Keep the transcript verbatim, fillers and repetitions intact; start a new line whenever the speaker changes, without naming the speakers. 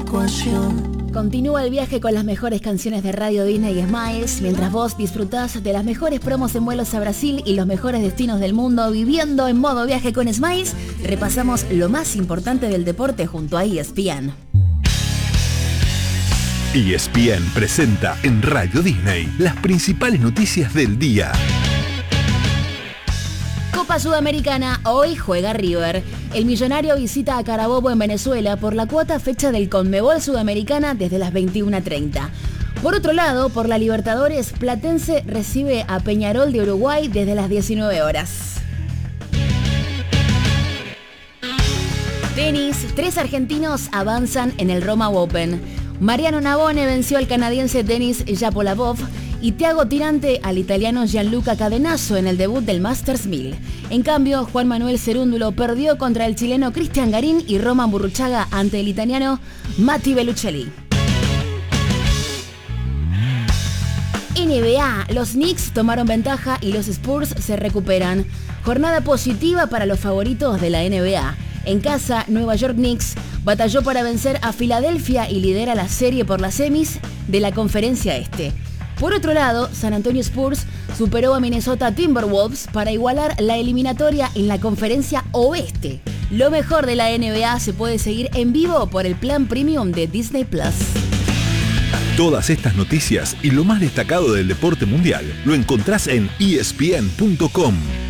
ecuación.
Continúa el viaje con las mejores canciones de Radio Disney y Smiles, mientras vos disfrutás de las mejores promos en vuelos a Brasil y los mejores destinos del mundo viviendo en modo viaje con Smiles. Repasamos lo más importante del deporte junto a E S P N.
E S P N presenta en Radio Disney las principales noticias del día.
Copa Sudamericana, hoy juega River. El Millonario visita a Carabobo en Venezuela por la cuarta fecha del Conmebol Sudamericana desde las veintiuna treinta. Por otro lado, por la Libertadores, Platense recibe a Peñarol de Uruguay desde las diecinueve horas. Tenis, tres argentinos avanzan en el Roma Open. Mariano Navone venció al canadiense Denis Shapovalov y Thiago Tirante al italiano Gianluca Cadenazzo en el debut del Masters mil. En cambio, Juan Manuel Cerúndulo perdió contra el chileno Cristian Garín y Roman Burruchaga ante el italiano Matti Belluccelli. N B A, los Knicks tomaron ventaja y los Spurs se recuperan. Jornada positiva para los favoritos de la N B A. En casa, Nueva York Knicks batalló para vencer a Filadelfia y lidera la serie por las semis de la Conferencia Este. Por otro lado, San Antonio Spurs superó a Minnesota Timberwolves para igualar la eliminatoria en la Conferencia Oeste. Lo mejor de la N B A se puede seguir en vivo por el plan premium de Disney Plus.
Todas estas noticias y lo más destacado del deporte mundial lo encontrás en E S P N punto com.